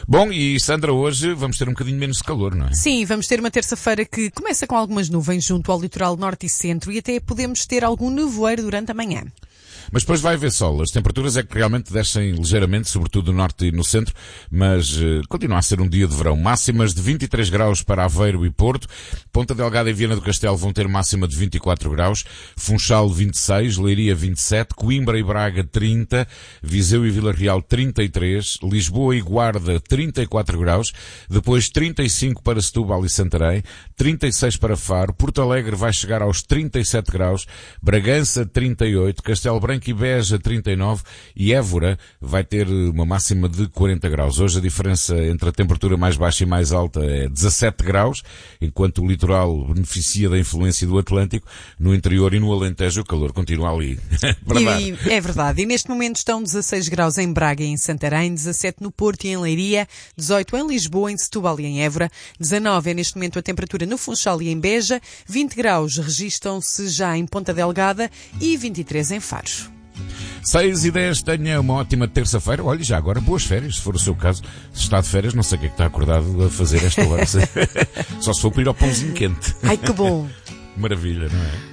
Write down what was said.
Bom, e Sandra, hoje vamos ter um bocadinho menos de calor, não é? Sim, vamos ter uma terça-feira que começa com algumas nuvens junto ao litoral norte e centro e até podemos ter algum nevoeiro durante a manhã. Mas depois vai haver sol. As temperaturas é que realmente descem ligeiramente, sobretudo no norte e no centro, mas continua a ser um dia de verão. Máximas de 23 graus para Aveiro e Porto. Ponta Delgada e Viana do Castelo vão ter máxima de 24 graus. Funchal 26, Leiria 27, Coimbra e Braga 30, Viseu e Vila Real 33, Lisboa e Guarda 34 graus, depois 35 para Setúbal e Santarém, 36 para Faro, Porto Alegre vai chegar aos 37 graus, Bragança 38, Castelo Branco e Beja 39 e Évora vai ter uma máxima de 40 graus. Hoje a diferença entre a temperatura mais baixa e mais alta é 17 graus, enquanto o litoral beneficia da influência do Atlântico. No interior e no Alentejo o calor continua ali. É verdade. E neste momento estão 16 graus em Braga e em Santarém, 17 no Porto e em Leiria, 18 em Lisboa, em Setúbal e em Évora, 19 é neste momento a temperatura no Funchal e em Beja, 20 graus registram-se já em Ponta Delgada e 23 em Faro. 6:10, tenha uma ótima terça-feira. Olha, já agora boas férias, se for o seu caso. Se está de férias, não sei o que é que está acordado a fazer esta hora. Só se for para ir ao pãozinho quente. Ai, que bom! Maravilha, não é?